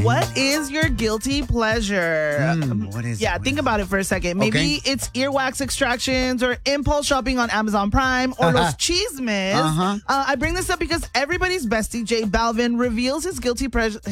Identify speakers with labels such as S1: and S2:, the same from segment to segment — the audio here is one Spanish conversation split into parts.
S1: What is your guilty pleasure?
S2: What is
S1: Yeah, think about it for a second. Maybe it's earwax extractions or impulse shopping on Amazon Prime or los chismes. I bring this up because everybody's bestie, J Balvin, reveals his guilty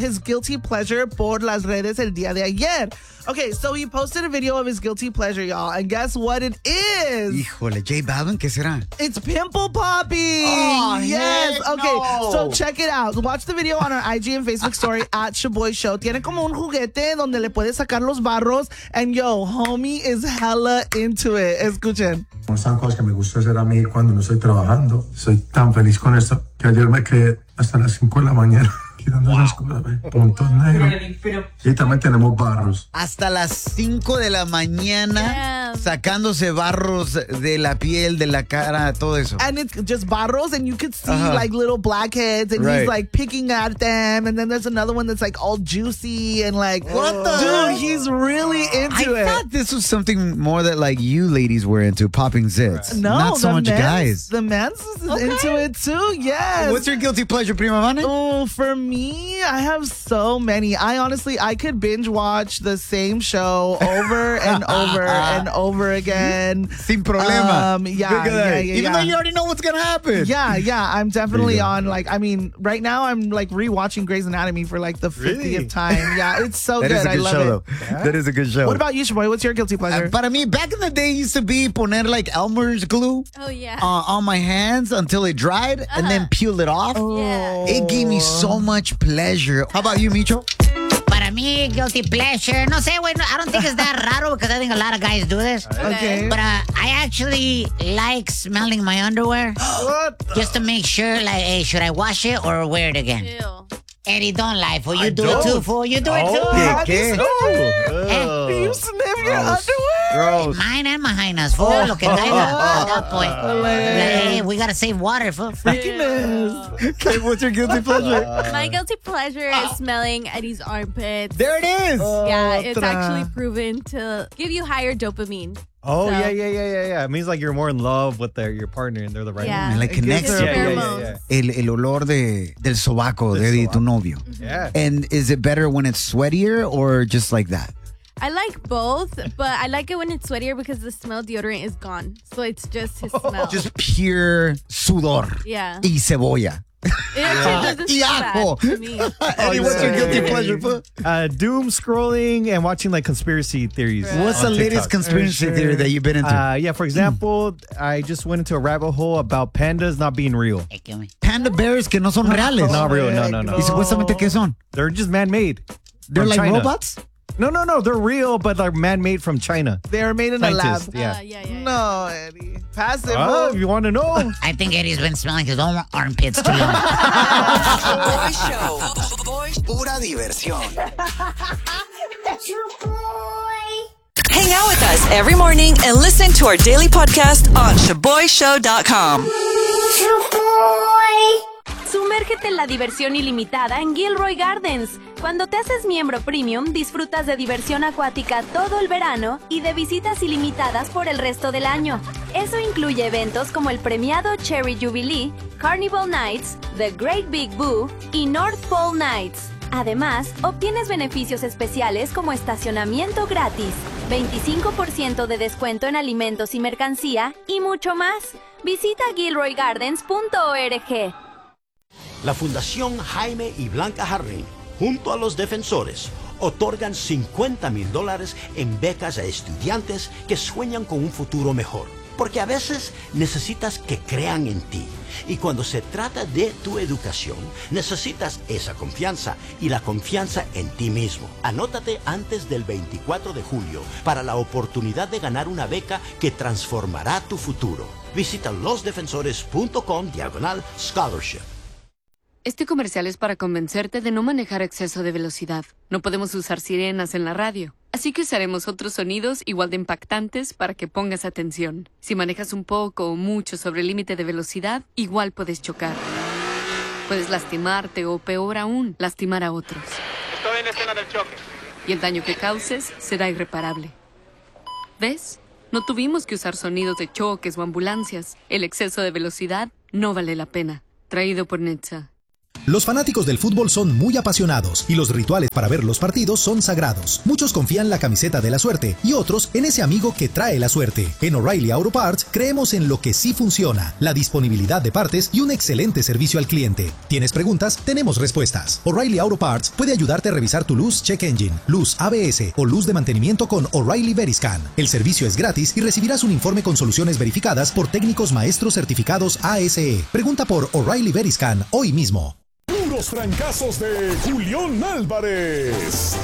S1: pleasure por las redes el día de ayer. Okay, so he posted a video of his guilty pleasure, y'all, and guess what it is?
S2: Híjole, J Balvin, ¿qué será?
S1: It's pimple popping.
S2: Oh,
S1: yes.
S2: heck
S1: Okay,
S2: no.
S1: so check it out. Watch the video on our IG and Facebook story at Shaboy Show. Tiene como un juguete donde le puede sacar los barros, and yo, homie is hella into it. Escuchen.
S3: Son cosas que me gusta hacer a mí cuando no estoy trabajando. Soy tan feliz con esto que ayer me quedé hasta las 5 de la mañana quitando esas cosas, puntos negros. Y también tenemos barros.
S2: Hasta las 5 de la mañana sacándose barros de la piel, de la cara, todo eso.
S1: And it's just barros, and you could see like little blackheads, and he's like picking at them. And then there's another one that's like all juicy and like,
S2: what the?
S1: Dude, he's really into it.
S2: I thought this was something more that like you ladies were into, popping zits.
S1: No,
S2: not so much guys.
S1: The men's is into it too. Yes.
S2: What's your guilty pleasure, Prima Vane?
S1: Oh, for me, I have so many. I could binge watch the same show over and over and over again.
S2: Sin problema.
S1: Yeah.
S2: Even though you already know what's gonna happen.
S1: Yeah. I'm definitely on. Like, I mean, right now I'm like rewatching Grey's Anatomy for like the 50th time. Yeah, it's so good. I love it.
S2: Yeah? That is a good show.
S1: What about you, Shaboy? What's your guilty pleasure?
S2: Para mí, back in the day, used to be poner like Elmer's glue.
S4: Oh yeah.
S2: On my hands until it dried, and then peel it off.
S4: Yeah.
S2: It gave me so much pleasure. How about you, Micho?
S5: Para mí, guilty pleasure. No sé, güey. I don't think it's that raro because I think a lot of guys do this.
S1: Okay.
S5: But I actually like smelling my underwear.
S1: What?
S5: Just to make sure, like, hey, should I wash it or wear it again?
S4: Ew.
S5: Eddie, don't lie, fool. You do it too, fool. You do it too.
S1: Do you sniff your underwear?
S2: Gross.
S5: Mine and Mahina's, fool. Lo que caiga at that point. Like, hey, we gotta save water, fool.
S2: Okay, what's your guilty pleasure?
S4: My guilty pleasure is smelling Eddie's armpits.
S2: There it is.
S4: Yeah, it's actually proven to give you higher dopamine.
S6: Oh,
S4: So-
S6: yeah. It means like you're more in love with your partner and they're the right
S4: Yeah.
S6: one.
S2: Like connects
S4: It's
S2: you.
S4: pheromones.
S2: El olor del sobaco de Eddie, tu novio.
S6: Yeah.
S2: And is it better when it's sweatier or just like that?
S4: I like both, but I like it when it's sweatier because the smell deodorant is gone. So it's just his smell.
S2: Just pure sudor
S4: Yeah.
S2: y cebolla.
S4: It actually doesn't
S2: Y
S4: smell
S2: ajo.
S4: bad to me.
S2: Eddie, what's your guilty pleasure?
S6: Doom scrolling and watching like conspiracy theories.
S2: What's the
S6: on
S2: latest
S6: TikTok.
S2: conspiracy theory that you've been into?
S6: Yeah, for example, I just went into a rabbit hole about pandas not being real.
S5: Hey, kill me.
S2: Panda bears que no son reales.
S6: Not real, no.
S2: ¿Y supuestamente qué son?
S6: They're just man-made.
S2: They're
S6: from
S2: like
S6: China.
S2: robots?
S6: No. They're real, but they're man-made from China.
S1: They're made in a lab.
S6: Scientists, yeah.
S4: Yeah.
S1: No, Eddie. Pass it,
S6: Oh,
S1: fool.
S6: if you want to know.
S5: I think Eddie's been smelling his own armpits too long.
S7: Boy Show. Pura diversión. Hang out with us every morning and listen to our daily podcast on ShaboyShow.com.
S4: Sumérgete en la diversión ilimitada en Gilroy Gardens. Cuando te haces miembro premium, disfrutas de diversión acuática todo el verano y de visitas ilimitadas por el resto del año. Eso incluye eventos como el premiado Cherry Jubilee, Carnival Nights, The Great Big Boo y North Pole Nights. Además, obtienes beneficios especiales como estacionamiento gratis, 25% de descuento en alimentos y mercancía y mucho más. Visita gilroygardens.org.
S8: La Fundación Jaime y Blanca Jarrín, junto a los defensores, otorgan $50,000 en becas a estudiantes que sueñan con un futuro mejor. Porque a veces necesitas que crean en ti. Y cuando se trata de tu educación, necesitas esa confianza y la confianza en ti mismo. Anótate antes del 24 de julio para la oportunidad de ganar una beca que transformará tu futuro. Visita losdefensores.com/scholarship.
S9: Este comercial es para convencerte de no manejar a exceso de velocidad. No podemos usar sirenas en la radio, así que usaremos otros sonidos igual de impactantes para que pongas atención. Si manejas un poco o mucho sobre el límite de velocidad, igual puedes chocar. Puedes lastimarte o, peor aún, lastimar a otros.
S10: Estoy en la escena del choque.
S9: Y el daño que causes será irreparable. ¿Ves? No tuvimos que usar sonidos de choques o ambulancias. El exceso de velocidad no vale la pena. Traído por NHTSA.
S11: Los fanáticos del fútbol son muy apasionados y los rituales para ver los partidos son sagrados. Muchos confían en la camiseta de la suerte y otros en ese amigo que trae la suerte. En O'Reilly Auto Parts creemos en lo que sí funciona, la disponibilidad de partes y un excelente servicio al cliente. ¿Tienes preguntas? Tenemos respuestas. O'Reilly Auto Parts puede ayudarte a revisar tu luz check engine, luz ABS o luz de mantenimiento con O'Reilly Veriscan. El servicio es gratis y recibirás un informe con soluciones verificadas por técnicos maestros certificados ASE. Pregunta por O'Reilly Veriscan hoy mismo.
S12: Puros trancazos de Julián Álvarez.